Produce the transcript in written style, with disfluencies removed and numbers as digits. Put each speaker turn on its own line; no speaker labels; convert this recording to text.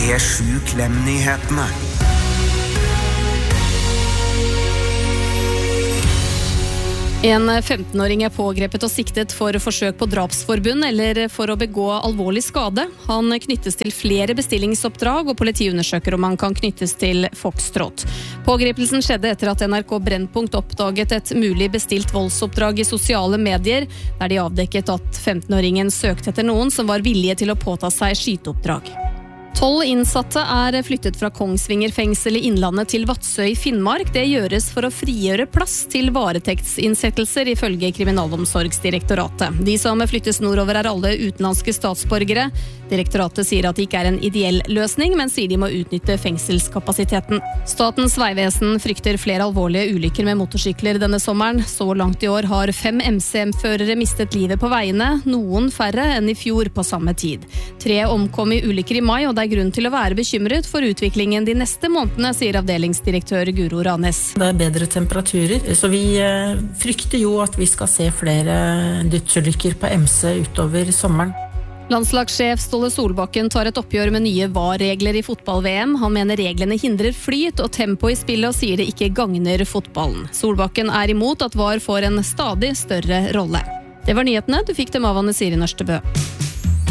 P7 Klem-nyhetene.
En 15-åring pågrepet og siktet for forsøk på drapsforbund eller for å begå alvorlig skade. Han knyttes til flere bestillingsoppdrag, og politiet undersøker om han kan knyttes til Foxtrot. Pågripelsen skjedde etter at NRK Brennpunkt oppdaget et mulig bestilt voldsoppdrag i sosiale medier, der de avdekket at 15-åringen søkte etter noen som var villige til å påta seg skyteoppdrag. 12 innsatte flyttet fra Kongsvinger fengsel i Innlandet til Vadsø i Finnmark. Det gjøres for å frigjøre plass til varetektsinnsettelser, ifølge Kriminalomsorgsdirektoratet. De som flyttes nordover alle utenlandske statsborgere. Direktoratet sier at det ikke en ideell løsning, men sier de må utnytte fengselskapasiteten. Statens vegvesen frykter flere alvorlige ulykker med motorsykler denne sommeren. Så langt i år har 5 MC-førere mistet livet på veiene, noen færre enn i fjor på samme tid. 3 omkom i ulykker i mai, og det grunn til å være bekymret for utviklingen de neste månedene, sier avdelingsdirektør Guro Ranes.
Det bedre temperaturer, så vi frykter jo at vi skal se flere dødsulykker på MC utover sommeren.
Landslagssjef Ståle Solbakken tar et oppgjør med nye VAR-regler i fotball-VM. Han mener reglene hindrer flyt og tempo i spillet og sier det ikke gagner fotballen. Solbakken imot at VAR får en stadig større rolle. Det var nyhetene. Du fikk dem av Anne Siri Nørstebø.